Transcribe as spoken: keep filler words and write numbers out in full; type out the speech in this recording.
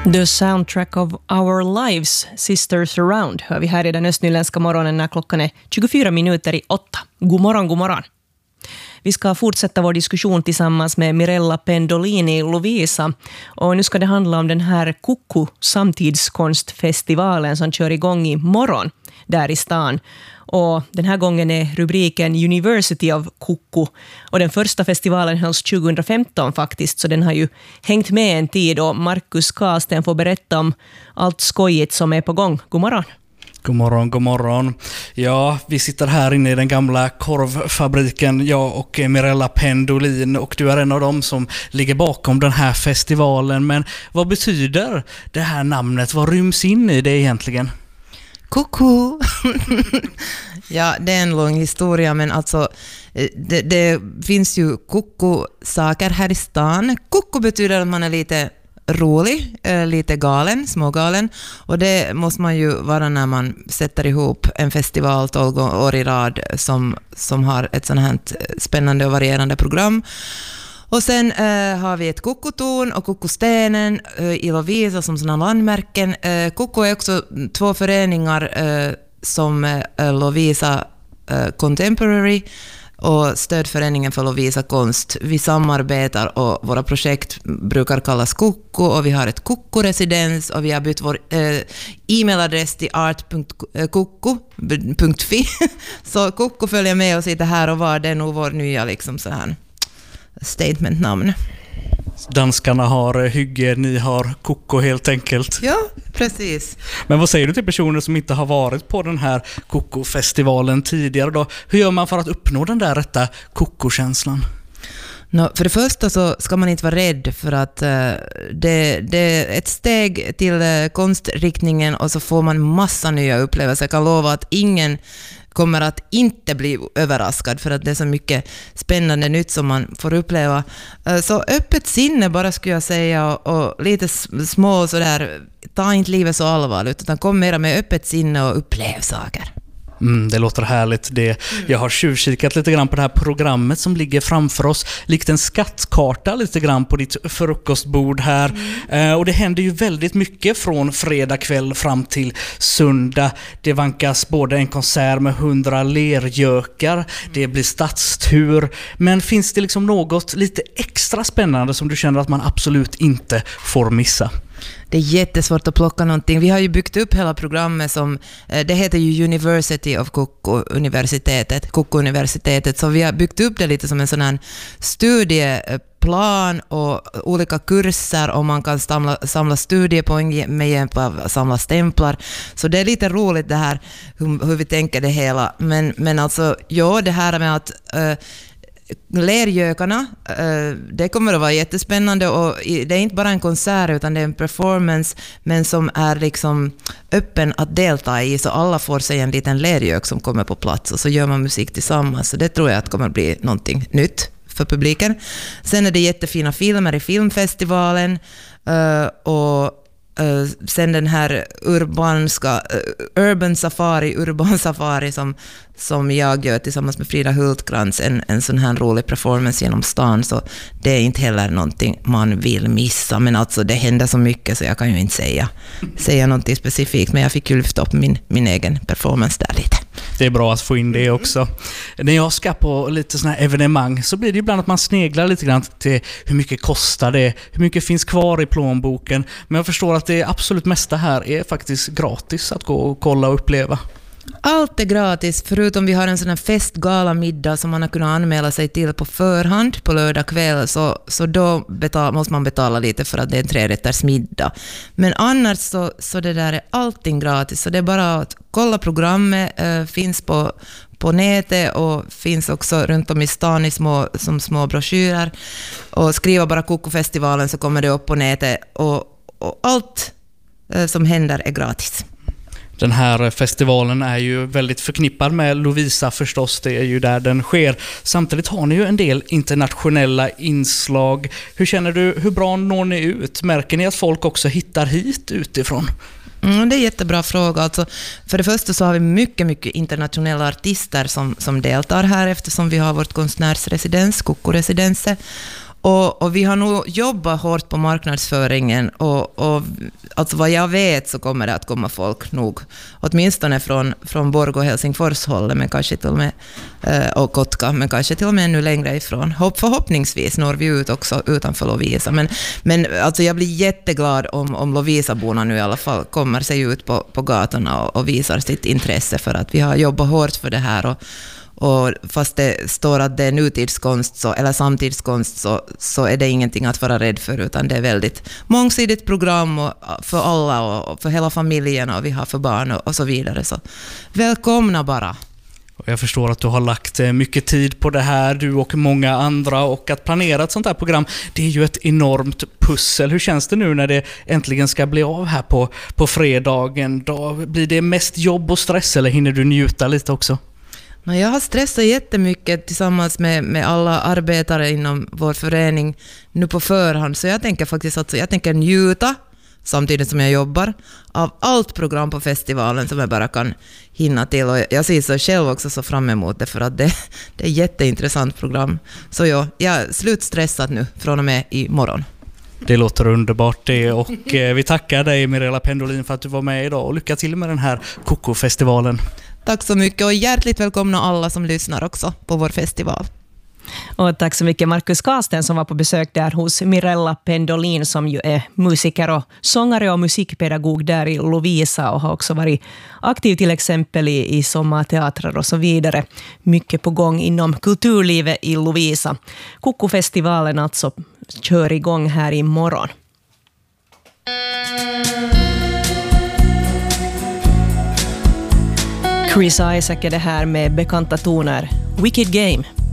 The soundtrack of our lives, Sisters Around, hör vi här i den östnyländska morgonen när klockan är tjugofyra minuter i åtta. God morgon, god morgon. Vi ska fortsätta vår diskussion tillsammans med Mirella Pendolini Lovisa. Och nu ska det handla om den här Kukku samtidskonstfestivalen som kör igång i morgon där i stan. Och den här gången är rubriken University of Kukku. Och den första festivalen hölls tjugohundrafemton faktiskt, så den har ju hängt med en tid. Och Markus Kasten får berätta om allt skojigt som är på gång. God morgon. God morgon, god morgon. Ja, vi sitter här inne i den gamla korvfabriken, jag och Mirella Pendolin, och du är en av dem som ligger bakom den här festivalen. Men vad betyder det här namnet? Vad ryms in i det egentligen? Kukku! Ja, det är en lång historia, men alltså det, det finns ju kukku-saker här i stan. Kukku betyder att man är lite rolig, lite galen, smågalen, och det måste man ju vara när man sätter ihop en festival tolv år i rad som, som har ett sånt här spännande och varierande program. Och sen äh, har vi ett kukkutorn och kukkustenen äh, i Lovisa som sådana landmärken. Äh, Kukku är också två föreningar äh, som äh, Lovisa äh, Contemporary och stödföreningen för Lovisa konst. Vi samarbetar och våra projekt brukar kallas Kukku, och vi har ett Kukku-residens och vi har bytt vår äh, e-mailadress till art punkt kukku punkt fi. Så Kukku följer med oss lite här och var, det är nog vår nya liksom så här statementnamn. Danskarna har hygge, ni har Kukku helt enkelt. Ja, precis. Men vad säger du till personer som inte har varit på den här Kukku-festivalen tidigare då? Hur gör man för att uppnå den där rätta Kukku-känslan? No, för det första så ska man inte vara rädd, för att uh, det, det är ett steg till uh, konstriktningen, och så får man massa nya upplevelser. Jag kan lova att ingen kommer att inte bli överraskad, för att det är så mycket spännande nytt som man får uppleva. Så öppet sinne bara skulle jag säga, och, och lite små sådär, ta inte livet så allvarligt, utan kom mera med öppet sinne och upplev saker. Mm, det låter härligt. Det. Jag har tjuvkikat lite grann på det här programmet som ligger framför oss, likt en skattkarta lite grann på ditt frukostbord här. Mm. Eh, och det händer ju väldigt mycket från fredag kväll fram till söndag. Det vankas både en konsert med hundra lergökar, mm. det blir stadstur. Men finns det liksom något lite extra spännande som du känner att man absolut inte får missa? Det är jättesvårt att plocka någonting. Vi har ju byggt upp hela programmet som, det heter ju University of Kukku, universitetet, Kukku-universitetet, så vi har byggt upp det lite som en sån här studieplan och olika kurser, och man kan samla, samla studiepoäng med hjälp av samla stämplar. Så det är lite roligt det här, hur, hur vi tänker det hela. Men, men alltså, ja, det här med att uh, lergökarna, det kommer att vara jättespännande, och det är inte bara en konsert utan det är en performance, men som är liksom öppen att delta i, så alla får sig en liten lergök som kommer på plats, och så gör man musik tillsammans. Så det tror jag att kommer att bli någonting nytt för publiken. Sen är det jättefina filmer i filmfestivalen, och Uh, sen den här urbanska, uh, urban safari, urban safari som, som jag gör tillsammans med Frida Hultkrantz, en, en sån här rolig performance genom stan, så det är inte heller någonting man vill missa, men alltså det händer så mycket så jag kan ju inte säga, säga någonting specifikt, men jag fick ju lyfta upp min, min egen performance där lite. Det är bra att få in det också. När jag ska på lite såna här evenemang så blir det ibland att man sneglar lite grann till hur mycket kostar det, hur mycket finns kvar i plånboken. Men jag förstår att det absolut mesta här är faktiskt gratis att gå och kolla och uppleva. Allt är gratis, förutom vi har en sån här festgalamiddag som man har kunnat anmäla sig till på förhand på lördag kväll, så, så då betal, måste man betala lite för att det är en trerätters middag. Men annars så, så det där är allting gratis, så det är bara att kolla programmet, äh, finns på, på nätet och finns också runt om i stan i små, som små broschyrer, och skriva bara Kukku-festivalen så kommer det upp på nätet, och, och allt äh, som händer är gratis. Den här festivalen är ju väldigt förknippad med Lovisa förstås, det är ju där den sker. Samtidigt har ni ju en del internationella inslag. Hur känner du, hur bra når ni ut? Märker ni att folk också hittar hit utifrån? Mm, det är en jättebra fråga. Alltså, för det första så har vi mycket, mycket internationella artister som, som deltar här, eftersom vi har vårt konstnärsresidens, Kukku-residenset. Och, och vi har nog jobbat hårt på marknadsföringen och, och alltså vad jag vet så kommer det att komma folk nog, åtminstone från, från Borgå och Helsingfors hållet, men kanske till och med, och Kotka, men kanske till och med ännu längre ifrån. Hopp, förhoppningsvis når vi ut också utanför Lovisa. Men, men alltså jag blir jätteglad om, om Lovisaborna nu i alla fall kommer sig ut på, på gatorna och, och visar sitt intresse, för att vi har jobbat hårt för det här. Och, och fast det står att det är nutidskonst så, eller samtidskonst så, så är det ingenting att vara rädd för, utan det är väldigt mångsidigt program och, för alla och för hela familjen, och vi har för barn och, och så vidare. Så välkomna bara. Jag förstår att du har lagt mycket tid på det här, du och många andra, och att planera ett sånt här program, det är ju ett enormt pussel. Hur känns det nu när det äntligen ska bli av här på, på fredagen? Då blir det mest jobb och stress, eller hinner du njuta lite också? Jag har stressat jättemycket tillsammans med, med alla arbetare inom vår förening nu på förhand, så jag tänker faktiskt att jag tänker njuta samtidigt som jag jobbar av allt program på festivalen som jag bara kan hinna till. Och jag ser så själv också så fram emot det, för att det, det är ett jätteintressant program. Så ja, jag är slutstressad nu från och med imorgon. Det låter underbart det, och vi tackar dig Mirella Pendolin för att du var med idag, och lycka till med den här Koko-festivalen. Tack så mycket, och hjärtligt välkomna alla som lyssnar också på vår festival. Och tack så mycket Markus Karsten som var på besök där hos Mirella Pendolin, som ju är musiker och sångare och musikpedagog där i Lovisa, och har också varit aktiv till exempel i, i sommarteatrar och så vidare. Mycket på gång inom kulturlivet i Lovisa. Koko-festivalen alltså kör igång här imorgon. Chris Isaak är det här med bekanta toner. Wicked Game.